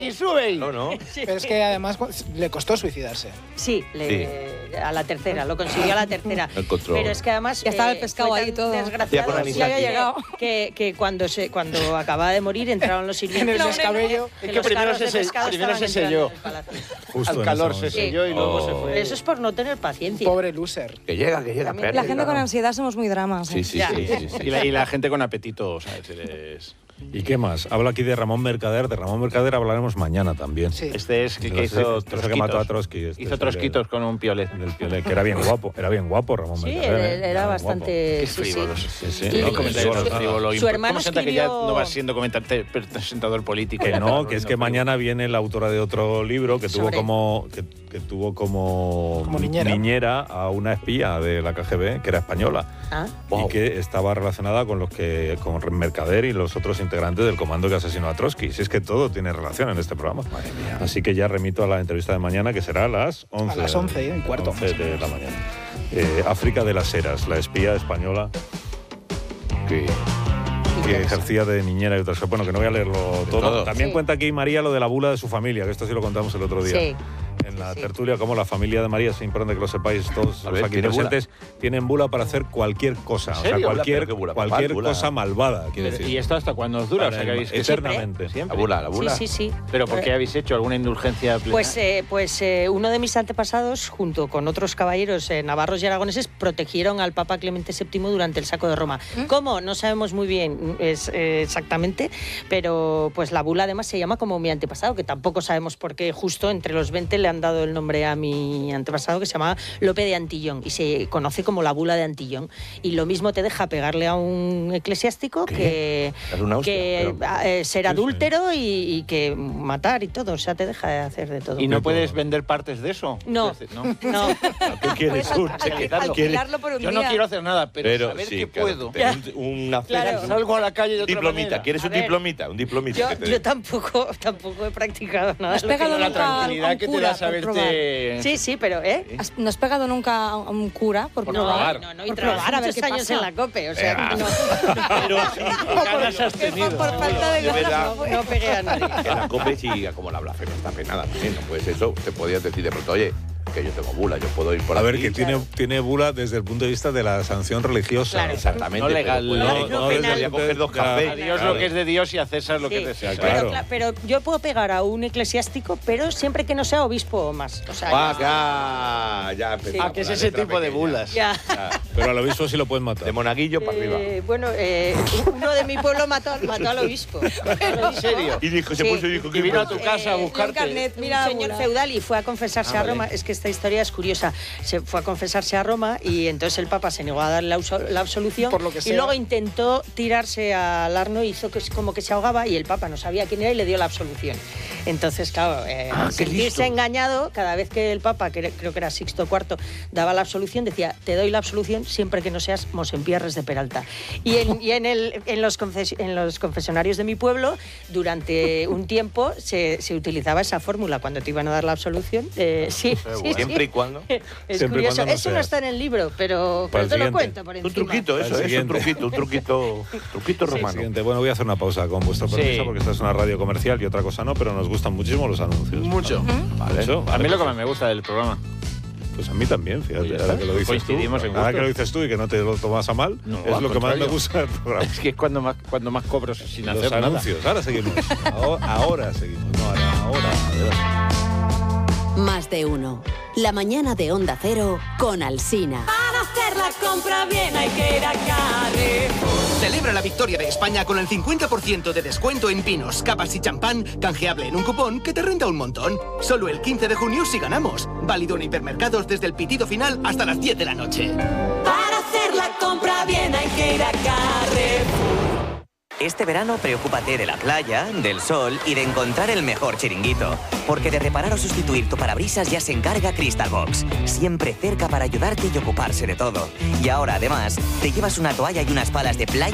Y sube. No. Sí. Pero es que además le costó suicidarse. Sí, a la tercera, lo consiguió a la tercera. Pero es que además ya estaba el pescado ahí todo. Desgraciado, había llegado. Que cuando acababa de morir entraron los sirvientes. En el descabello. Es que primero se selló. Justo al calor se selló y luego se fue. Eso es por no tener paciencia. Pobre loser. Que llega. La gente con ansiedad somos muy dramas. Sí. Y la gente con apetito, ¿sabes? ¿Y qué más? Habla aquí de Ramón Mercader. De Ramón Mercader hablaremos mañana también. Sí. Este es que hizo Trotskitos. Que mató a Trotsky. Hizo Trotskitos con un piolet. Del piolet, que era bien guapo. Era bien guapo Ramón Mercader. Sí, era bastante... frívolo. Sí. Su hermano ¿Cómo sienta que ya no va siendo presentador político? Que no, que es que mañana viene la autora de otro libro que tuvo como niñera a una espía de la KGB, que era española. Y que estaba relacionada con con Mercader y los otros integrantes del comando que asesinó a Trotsky. Si es que todo tiene relación en este programa. Madre mía. Así que ya remito a la entrevista de mañana, que será a las 11. A las 11:15. 11 de la mañana. África de las Heras, la espía española que ejercía de niñera y otras cosas. Bueno, que no voy a leerlo todo. También cuenta aquí María lo de la bula de su familia, que esto sí lo contamos el otro día. Sí. En la tertulia, como la familia de María, es importante que lo sepáis todos los aquí presentes, tienen bula para hacer cualquier cosa. O sea, cualquier cosa malvada, quiere decir. ¿Y esto hasta cuándo os dura? O sea, que habéis eternamente. ¿Siempre? La bula. Sí. ¿Pero por qué habéis hecho alguna indulgencia plenaria? Pues uno de mis antepasados, junto con otros caballeros navarros y aragoneses, protegieron al Papa Clemente VII durante el saco de Roma. ¿Cómo? No sabemos muy bien exactamente, pero pues la bula además se llama como mi antepasado, que tampoco sabemos por qué justo entre los 20 le han dado el nombre a mi antepasado, que se llamaba Lope de Antillón, y se conoce como la bula de Antillón. Y lo mismo te deja pegarle a un eclesiástico que ser adúltero y que matar y todo. O sea, te deja hacer de todo. ¿Y no puedes vender partes de eso? No. ¿Qué quieres tú? Alquilarlo por un Yo día. no quiero hacer nada, pero saber que puedo. Salgo a la calle de otra diplomita. manera. ¿Quieres un diplomita? Un diplomita. Yo tampoco he practicado nada. ¿Has pegado La nunca tranquilidad a un que te cura da por saberte... probar? Sí, pero ¿No has pegado nunca a un cura por probar? No, y trabajar a muchos años en la COPE, o sea, no. Pero ganas has tenido. Por falta de ganas No pegué a nadie. En la COPE sí, como la blasfemia está penada también, ¿no? Pues eso, te podías decir de pronto, oye, que yo tengo bula, yo puedo ir por aquí. A ver, que tiene bula desde el punto de vista de la sanción religiosa. Claro. Exactamente. No legal. No desde coger dos cafés. A Dios lo que es de Dios y a César lo que es de César. Claro. Pero yo puedo pegar a un eclesiástico, pero siempre que no sea obispo o más. O sea, Ya empezamos. Que es ese tipo de bulas. ya. Pero al obispo sí lo pueden matar. De monaguillo para arriba. Bueno, uno de mi pueblo mató al obispo. ¿En serio? Y dijo, se puso y dijo, Y vino a tu casa a buscarte. Carnet, Un mira, señor feudal y fue a confesarse a Roma. Es que esta historia es curiosa. Se fue a confesarse a Roma y entonces el Papa se negó a darle la absolución. Por lo que y sea. luego intentó tirarse al Arno, hizo como que se ahogaba y el Papa no sabía quién era y le dio la absolución. Entonces, claro, sentirse engañado, cada vez que el Papa, que creo que era Sixto IV, daba la absolución, decía, te doy la absolución siempre que no seas Mosempierres de Peralta. Y en los confesionarios de mi pueblo, durante un tiempo se utilizaba esa fórmula cuando te iban a dar la absolución. Siempre y cuando. Es Siempre y curioso. cuando no Eso no seas. está en el libro, pero Para el te lo siguiente. cuento por encima. Un truquito, eso, Al es un truquito romano. Siguiente. Bueno, voy a hacer una pausa con vuestro permiso, porque esta es una radio comercial y otra cosa no, pero nos gustan muchísimo los anuncios. Mucho. Vale. Eso, A mí lo que más me gusta del programa. Pues a mí también, fíjate, Pues ya ahora está. que lo dices tú. Coincidimos en Ahora gustos. que lo dices tú y que no te lo tomas a mal, No, es al lo que más me contrario. gusta del programa. Es que es cuando más cobro sin Los hacer anuncios. nada. Ahora seguimos. Ahora seguimos. No, ahora. Más de uno. La mañana de Onda Cero con Alsina. Para hacer la compra bien hay que ir a Carrefour. Celebra la victoria de España con el 50% de descuento en pinos, capas y champán, canjeable en un cupón que te renta un montón. Solo el 15 de junio si ganamos. Válido en hipermercados desde el pitido final hasta las 10 de la noche. Para hacer la compra bien hay que ir a Carrefour. Este verano preocúpate de la playa, del sol y de encontrar el mejor chiringuito. Porque de reparar o sustituir tu parabrisas ya se encarga Crystal Box. Siempre cerca para ayudarte y ocuparse de todo. Y ahora además te llevas una toalla y unas palas de playa